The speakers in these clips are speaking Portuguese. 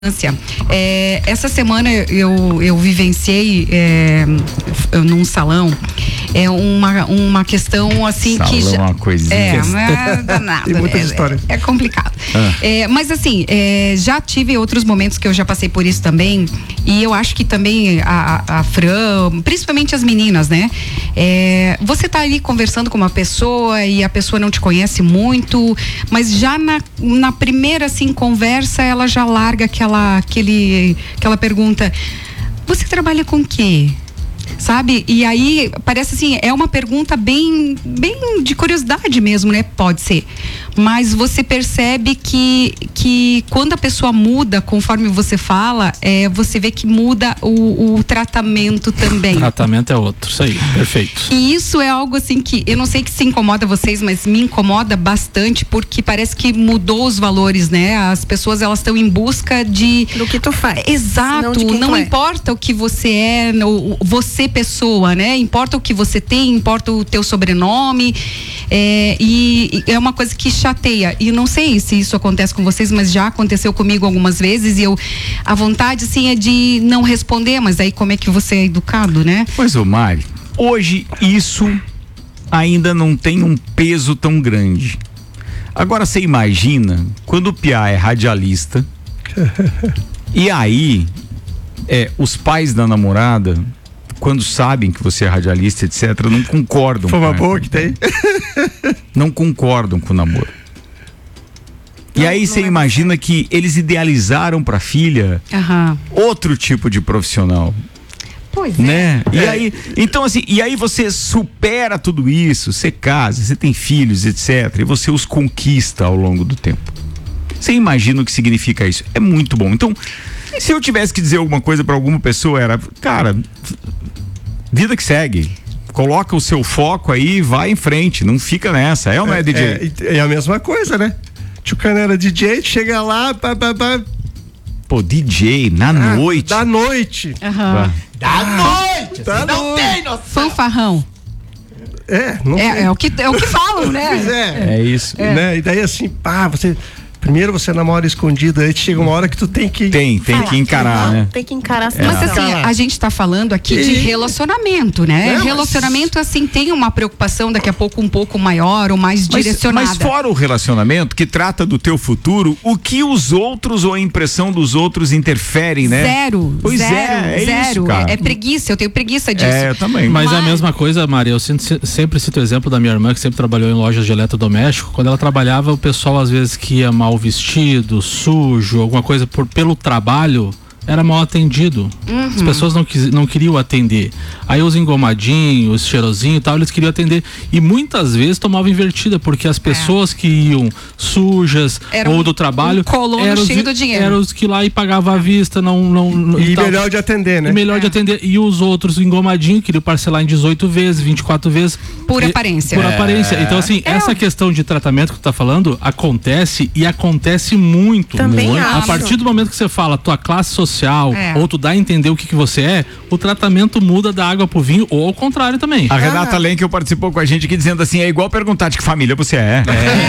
Essa semana eu vivenciei num salão uma questão assim salão, que uma coisinha. não é danado. Tem muitas histórias. É complicado. Mas assim, já tive outros momentos que eu já passei por isso também, e eu acho que também a Fran, principalmente as meninas, né? Você tá ali conversando com uma pessoa e a pessoa não te conhece muito, mas já na primeira assim conversa ela já larga aquela pergunta: você trabalha com o quê? Sabe? E aí parece assim, é uma pergunta bem de curiosidade mesmo, né? Pode ser. Mas você percebe que quando a pessoa muda, conforme você fala, você vê que muda o tratamento também. O tratamento é outro, isso aí, perfeito. E isso é algo assim que, eu não sei que se incomoda vocês, mas me incomoda bastante, porque parece que mudou os valores, né? As pessoas, elas estão em busca do que tu faz. Exato, não importa o que você é, você pessoa, né? Importa o que você tem, importa o teu sobrenome, e é uma coisa que chateia. E não sei se isso acontece com vocês, mas já aconteceu comigo algumas vezes, e a vontade assim é de não responder, mas aí como é que você é educado, né? Pois, Mari, hoje isso ainda não tem um peso tão grande. Agora você imagina quando o piá é radialista e aí os pais da namorada, quando sabem que você é radialista, etc., não concordam. Foi uma boa que tem. Não concordam com o namoro. E aí você imagina que eles idealizaram pra filha outro tipo de profissional. Pois né? E aí, então assim, e aí você supera tudo isso, você casa, você tem filhos, etc., e você os conquista ao longo do tempo. Você imagina o que significa isso? É muito bom. Então, se eu tivesse que dizer alguma coisa pra alguma pessoa, era, cara, vida que segue. Coloca o seu foco aí e vai em frente, não fica nessa, ou não é, DJ? É a mesma coisa, né? Tio Cano era DJ, chega lá, Pô, DJ, na noite. Da noite. Da noite! Não tem noção. Fanfarrão. É o que falam, né? É isso. Né? E daí assim, primeiro você namora escondido, aí chega uma hora que tu tem que... Tem que encarar, né? Tem que encarar a Mas situação. assim, a gente tá falando aqui de relacionamento, né? Relacionamento, assim, tem uma preocupação daqui a pouco um pouco maior ou mais direcionada. Mas fora o relacionamento, que trata do teu futuro, o que os outros ou a impressão dos outros interferem, né? Zero. Isso, cara. É preguiça, eu tenho preguiça disso. Eu também. Mas é a mesma coisa, Maria, eu sempre cito o exemplo da minha irmã, que sempre trabalhou em lojas de eletrodoméstico. Quando ela trabalhava, o pessoal às vezes que ia mal vestido, sujo, alguma coisa pelo trabalho, era mal atendido. As pessoas não queriam atender. Aí os engomadinhos, os cheirosinhos e tal, eles queriam atender. E muitas vezes tomavam invertida, porque as pessoas que iam sujas ou do trabalho colono cheio do dinheiro. Eram os que lá e pagavam à vista, e melhor de atender, né? E melhor de atender. E os outros engomadinhos queriam parcelar em 18 vezes, 24 vezes. Por aparência. Por aparência. Então, assim, essa questão de tratamento que tu tá falando acontece e acontece muito. Também muito. A partir do momento que você fala tua classe social, ou tu dá a entender o que você é, o tratamento muda da água pro vinho, ou ao contrário também. A Renata Lenk participou com a gente aqui dizendo assim, é igual perguntar de que família você é.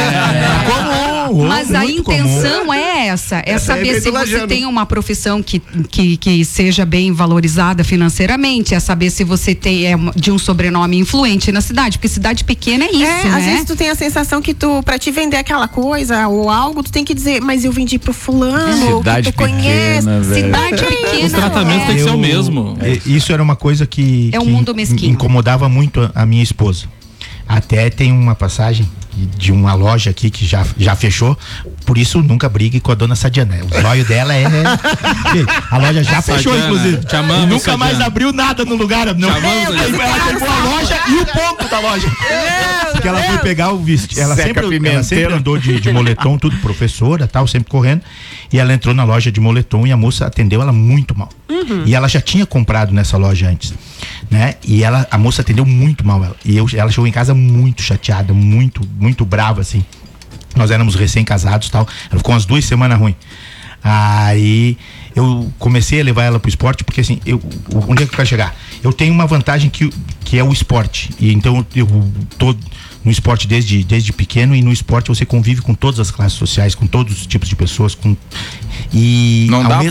Mas a intenção é essa, saber se você tem uma profissão que seja bem valorizada financeiramente, é saber se você tem de um sobrenome influente na cidade, porque cidade pequena é isso, né? Às vezes tu tem a sensação que pra te vender aquela coisa ou algo, tu tem que dizer, mas eu vendi pro fulano, cidade que tu conhece. Cidade pequena. O tratamento tem que ser o mesmo. Isso era uma coisa que um mundo mesquinho. Incomodava muito a minha esposa. Até tem uma passagem de uma loja aqui que já fechou, por isso nunca brigue com a dona Sadiana. O zóio dela a loja já fechou, inclusive. Te amamos, e nunca Sadiana. mais abriu nada no lugar. Não. Ela pegou a loja e o ponto da loja. Porque ela foi pegar o vestido. Ela sempre andou de moletom, tudo, professora, tal, sempre correndo. E ela entrou na loja de moletom e a moça atendeu ela muito mal. E ela já tinha comprado nessa loja antes, né? E a moça atendeu muito mal ela. E ela chegou em casa muito chateada, muito brava, assim. Nós éramos recém-casados e tal. Ela ficou umas 2 semanas ruim. Aí eu comecei a levar ela pro esporte, porque assim, onde é que eu quero chegar? Eu tenho uma vantagem que é o esporte. E então eu tô no esporte desde pequeno, e no esporte você convive com todas as classes sociais, com todos os tipos de pessoas, E não dá